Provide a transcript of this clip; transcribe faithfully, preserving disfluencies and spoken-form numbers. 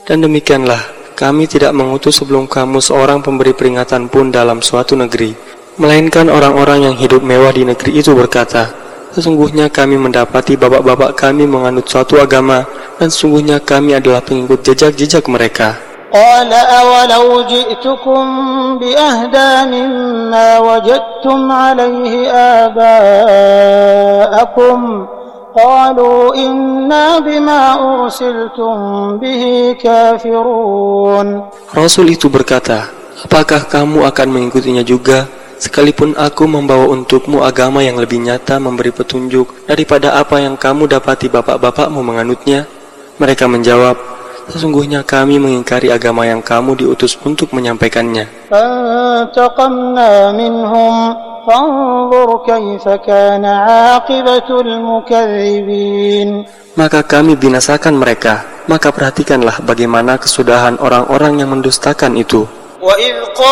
Dan demikianlah, kami tidak mengutus sebelum kamu seorang pemberi peringatan pun dalam suatu negeri, melainkan orang-orang yang hidup mewah di negeri itu berkata, sesungguhnya kami mendapati bapak-bapak kami menganut suatu agama, dan sesungguhnya kami adalah pengikut jejak-jejak mereka. قال أولو جئتكم بأهدى مما وجدتم عليه آباءكم قالوا إنا بما أرسلتم به كافرون. Rasul itu berkata, apakah kamu akan mengikutinya juga, sekalipun aku membawa untukmu agama yang lebih nyata memberi petunjuk daripada apa yang kamu dapati bapak-bapakmu menganutnya? Mereka menjawab, sesungguhnya kami mengingkari agama yang kamu diutus untuk menyampaikannya. فانتقمنا منهم فانظر كيف كان عاقبة المكذبين. Maka kami binasakan mereka, maka perhatikanlah bagaimana kesudahan orang-orang yang mendustakan itu. وإذ